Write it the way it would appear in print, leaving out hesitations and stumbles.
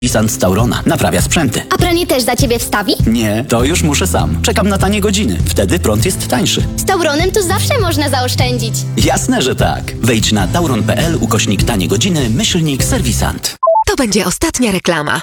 Serwisant z Taurona. Naprawia sprzęty. A pranie też za ciebie wstawi? Nie, to już muszę sam. Czekam na tanie godziny. Wtedy prąd jest tańszy. Z Tauronem to zawsze można zaoszczędzić. Jasne, że tak. Wejdź na tauron.pl/tanie godziny /serwisant. To będzie ostatnia reklama.